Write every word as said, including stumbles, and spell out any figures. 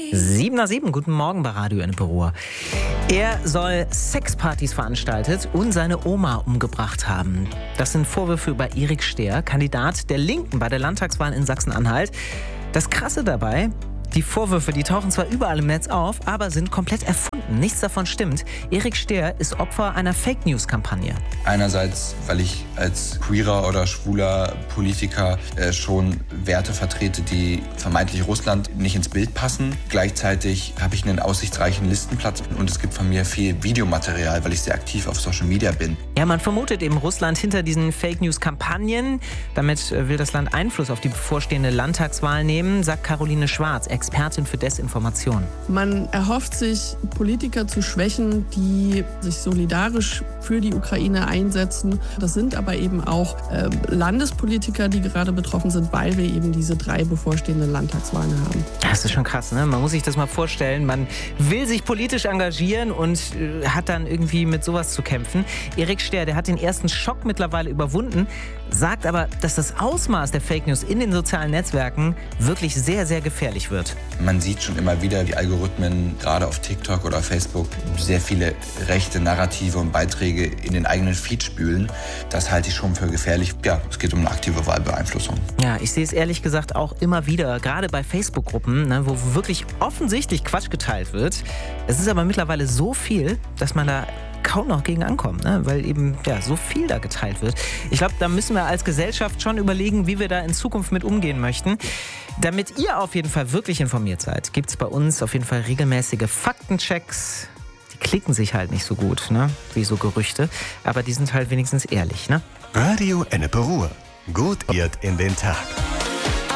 sieben nach sieben, guten Morgen bei Radio Ennepe Ruhr. Er soll Sexpartys veranstaltet und seine Oma umgebracht haben. Das sind Vorwürfe über Erik Stehr, Kandidat der Linken bei der Landtagswahl in Sachsen-Anhalt. Das Krasse dabei: Die Vorwürfe, die tauchen zwar überall im Netz auf, aber sind komplett erfunden. Nichts davon stimmt. Erik Stehr ist Opfer einer Fake-News-Kampagne. Einerseits, weil ich als queerer oder schwuler Politiker äh, schon Werte vertrete, die vermeintlich Russland nicht ins Bild passen. Gleichzeitig habe ich einen aussichtsreichen Listenplatz und es gibt von mir viel Videomaterial, weil ich sehr aktiv auf Social Media bin. Ja, man vermutet eben Russland hinter diesen Fake-News-Kampagnen. Damit will das Land Einfluss auf die bevorstehende Landtagswahl nehmen, sagt Caroline Schwarz, Expertin für Desinformation. Man erhofft sich, Politiker zu schwächen, die sich solidarisch für die Ukraine einsetzen. Das sind aber eben auch äh, Landespolitiker, die gerade betroffen sind, weil wir eben diese drei bevorstehenden Landtagswahlen haben. Das ist schon krass, ne? Man muss sich das mal vorstellen. Man will sich politisch engagieren und äh, hat dann irgendwie mit sowas zu kämpfen. Erik Stehr, der hat den ersten Schock mittlerweile überwunden, sagt aber, dass das Ausmaß der Fake News in den sozialen Netzwerken wirklich sehr, sehr gefährlich wird. Man sieht schon immer wieder, wie Algorithmen gerade auf TikTok oder Facebook sehr viele rechte Narrative und Beiträge in den eigenen Feed spülen. Das halte ich schon für gefährlich. Ja, es geht um eine aktive Wahlbeeinflussung. Ja, ich sehe es ehrlich gesagt auch immer wieder, gerade bei Facebook-Gruppen, ne, wo wirklich offensichtlich Quatsch geteilt wird. Es ist aber mittlerweile so viel, dass man da kaum noch gegen ankommt, ne? Weil eben ja, so viel da geteilt wird. Ich glaube, da müssen wir als Gesellschaft schon überlegen, wie wir da in Zukunft mit umgehen möchten. Damit ihr auf jeden Fall wirklich informiert seid, gibt es bei uns auf jeden Fall regelmäßige Faktenchecks. Die klicken sich halt nicht so gut, ne? Wie so Gerüchte, aber die sind halt wenigstens ehrlich, ne? Radio Ennepe Ruhr. Gut in den Tag.